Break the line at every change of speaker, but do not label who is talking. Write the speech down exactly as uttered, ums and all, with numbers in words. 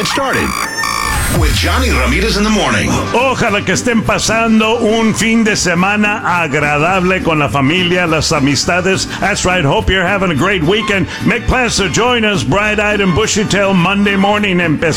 get started with Johnny Ramírez in the morning.
Ojalá que estén pasando un fin de semana agradable con la familia, las amistades. That's right. Hope you're having a great weekend. Make plans to join us bright-eyed and bushy-tailed Monday morning. Empezamos